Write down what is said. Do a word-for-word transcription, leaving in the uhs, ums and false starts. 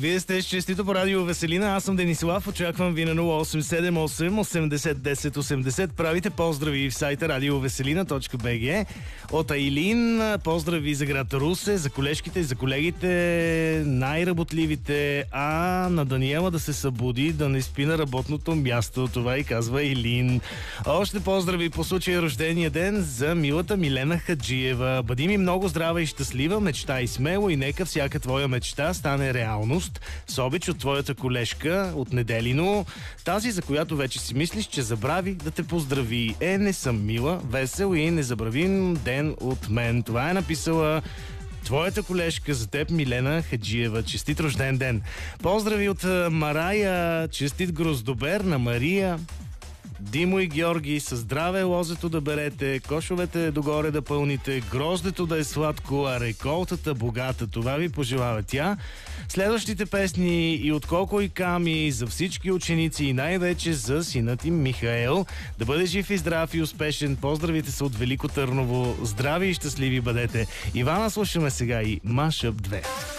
Вие сте с Честито по радио Веселина. Аз съм Денислав. Очаквам ви на нула осем седем осем осемдесет десет осемдесет. Правите поздрави в сайта радио веселина точка би джи. От Айлин поздрави за град Русе, за колежките и за колегите, най-работливите. А на Даниела да се събуди, да не спи на работното място. Това и казва Айлин. Още поздрави по случай рождения ден за милата Милена Хаджиева. Бъди ми много здрава и щастлива, мечтай смело и нека всяка твоя мечта стане реалност. С обич от твоята колежка от Неделино. Тази, за която вече си мислиш, че забрави да те поздрави. Е, не съм мила, весел и незабравим ден от мен. Това е написала твоята колежка за теб, Милена Хаджиева. Честит рожден ден! Поздрави от Марая, честит гроздобер на Мария. Димо и Георги, със здраве лозето да берете, кошовете догоре да пълните, гроздето да е сладко, а реколтата богата. Това ви пожелава тя. Следващите песни и от Коко и Ками за всички ученици и най-вече за синът им Михаел. Да бъде жив и здрав и успешен. Поздравите са от Велико Търново. Здрави и щастливи бъдете. Ивана слушаме сега и Mashup две.